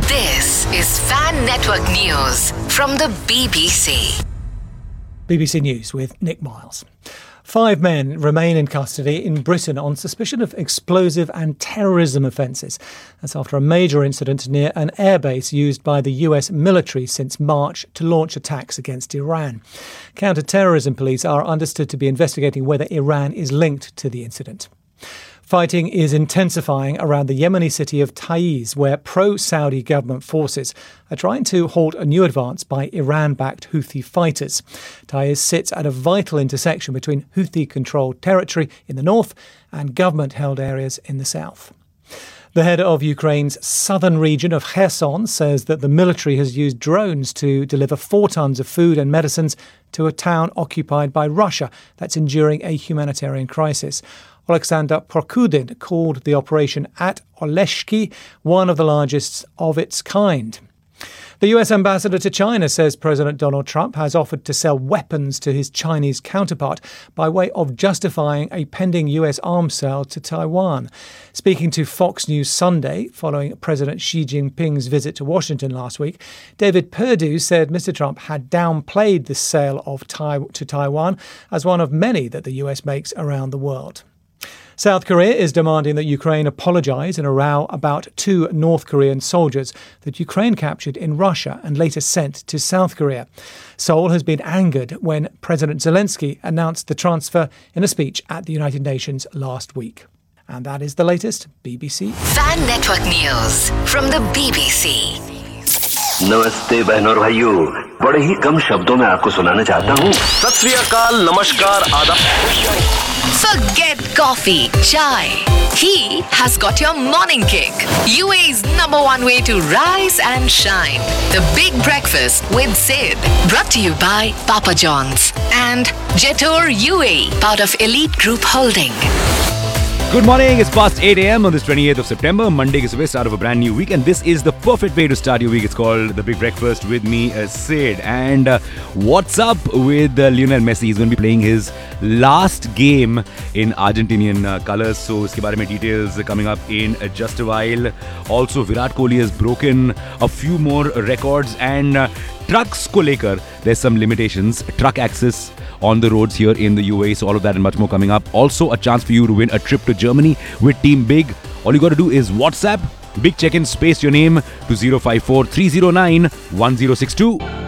This is Fan Network News from the BBC. BBC News with Nick Miles. 5 men remain in custody in Britain on suspicion of explosive and terrorism offences. That's after a major incident near an airbase used by the US military since March to launch attacks against Iran. Counter-terrorism police are understood to be investigating whether Iran is linked to the incident. Fighting is intensifying around the Yemeni city of Taiz, where pro-Saudi government forces are trying to halt a new advance by Iran-backed Houthi fighters. Taiz sits at a vital intersection between Houthi-controlled territory in the north and government-held areas in the south. The head of Ukraine's southern region of Kherson says that the military has used drones to deliver 4 tons of food and medicines to a town occupied by Russia that's enduring a humanitarian crisis. Alexander Prokudin called the operation at Oleshki one of the largest of its kind. The US ambassador to China says President Donald Trump has offered to sell weapons to his Chinese counterpart by way of justifying a pending US arms sale to Taiwan. Speaking to Fox News Sunday, following President Xi Jinping's visit to Washington last week, David Perdue said Mr. Trump had downplayed the sale of to Taiwan as one of many that the US makes around the world. South Korea is demanding that Ukraine apologise in a row about 2 North Korean soldiers that Ukraine captured in Russia and later sent to South Korea. Seoul has been angered when President Zelensky announced the transfer in a speech at the United Nations last week. And that is the latest BBC. Fan Network News from the BBC. नमस्ते बहनों और भाइयों, बड़े ही कम शब्दों में आपको सुनाना चाहता हूँ। सत श्री अकाल, नमस्कार, आदाब। Forget coffee, chai. He has got your morning kick. UAE's #1 way to rise and shine. The Big Breakfast with Sid. Brought to you by Papa John's and Jetor UAE, part of Elite Group Holding. Good morning, it's past 8 a.m. on this 28th of September. Monday is the start of a brand new week, and this is the perfect way to start your week. It's called The Big Breakfast with me, Sid. And what's up with Lionel Messi? He's going to be playing his last game in Argentinian colours. So, iske baare mein details coming up in just a while. Also, Virat Kohli has broken a few more records, and trucks ko lekar, there's some limitations. Truck access on the roads here in the UAE. So all of that and much more coming up. Also, a chance for you to win a trip to Germany with Team Big. All you got to do is WhatsApp Big Check-in, space your name to 054 309 1062.